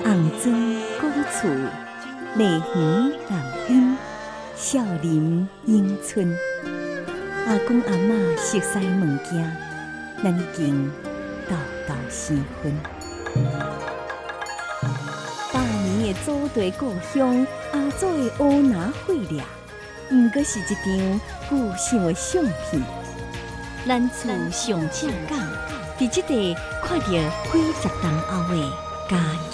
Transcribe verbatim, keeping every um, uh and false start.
红砖古厝，内园南荫，少林永春。阿公阿嬷熟悉物件，咱已经道道生分。百年的祖地故乡，阿祖的乌拿血掠，毋过是一张旧相的相片。咱厝上正港，伫即个看到几十栋后的家。